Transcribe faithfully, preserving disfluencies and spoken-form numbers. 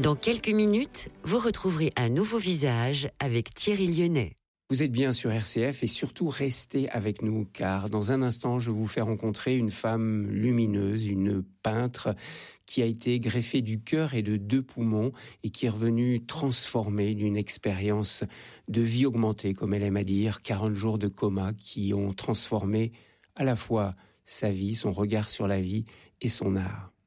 Dans quelques minutes, vous retrouverez un nouveau visage avec Thierry Lyonnais. Vous êtes bien sur R C F et surtout restez avec nous car dans un instant je vais vous faire rencontrer une femme lumineuse, une peintre qui a été greffée du cœur et de deux poumons et qui est revenue transformée d'une expérience de vie augmentée, comme elle aime à dire, quarante jours de coma qui ont transformé à la fois sa vie, son regard sur la vie et son art.